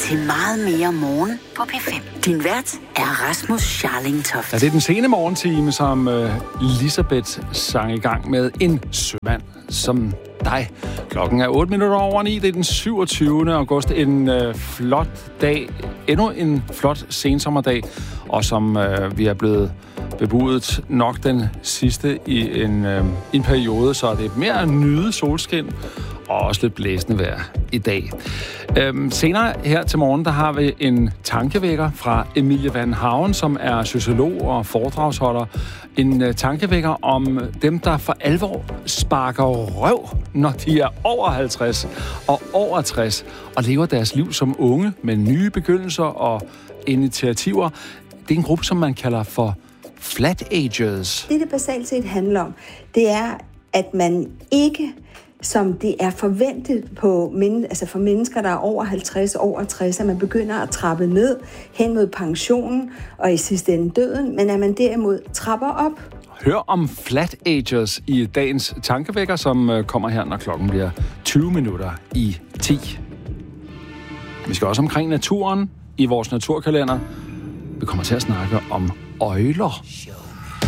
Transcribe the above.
til meget mere morgen på P5. Din vært er Rasmus Scharling-Toft. Ja, det er den sene morgentime, som Elisabeth sang i gang med En sømand som dig. Klokken er 8:08. Det er den 27. august. En flot dag. Endnu en flot sensommerdag. Og som vi er blevet bebudet nok den sidste i en periode, så er det mere nyde solskin og også lidt blæsende vejr i dag. Senere her til morgen, der har vi en tankevækker fra Emilie Van Haven, som er sociolog og foredragsholder. En tankevækker om dem, der for alvor sparker røv, når de er over 50 og over 60, og lever deres liv som unge med nye begyndelser og initiativer. Det er en gruppe, som man kalder for flat agers. Det basalt set handler om, det er, at man ikke, som det er forventet på for mennesker, der er over 50, over 60, at man begynder at trappe ned hen mod pensionen og i sidste ende døden, men at man derimod trapper op. Hør om flat agers i dagens tankevækker, som kommer her, når klokken bliver 10:20. Vi skal også omkring naturen i vores naturkalender. Vi kommer til at snakke om øgler.